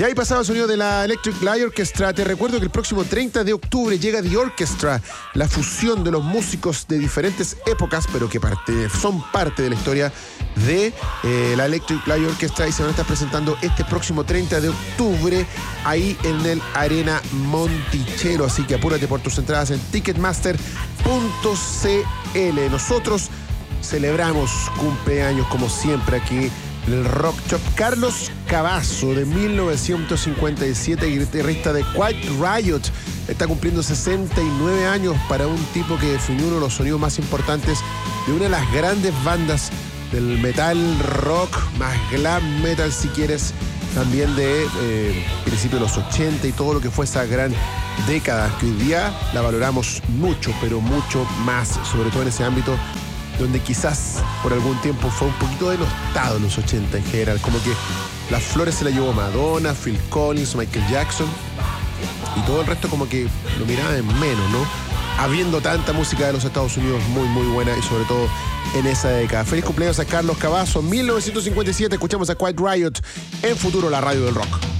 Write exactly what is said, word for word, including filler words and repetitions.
Ya ahí pasaba el sonido de la Electric Light Orchestra. Te recuerdo que el próximo treinta de octubre llega The Orchestra, la fusión de los músicos de diferentes épocas, pero que parte, son parte de la historia de eh, la Electric Light Orchestra, y se van a estar presentando este próximo treinta de octubre ahí en el Arena Monticello. Así que apúrate por tus entradas en ticketmaster punto c l. Nosotros celebramos cumpleaños como siempre aquí en el Rock Shop. Carlos Cavazo, de mil novecientos cincuenta y siete, guitarrista de Quiet Riot, está cumpliendo sesenta y nueve años, para un tipo que definió uno de los sonidos más importantes de una de las grandes bandas del metal rock, más glam metal si quieres, también de eh, principios de los ochenta y todo lo que fue esa gran década, que hoy día la valoramos mucho, pero mucho más, sobre todo en ese ámbito donde quizás por algún tiempo fue un poquito denostado en los ochenta en general, como que las flores se las llevó Madonna, Phil Collins, Michael Jackson, y todo el resto como que lo miraba en menos, ¿no? Habiendo tanta música de los Estados Unidos muy, muy buena, y sobre todo en esa década. Feliz cumpleaños a Carlos Cavazo, mil novecientos cincuenta y siete. Escuchamos a Quiet Riot en Futuro, la radio del rock.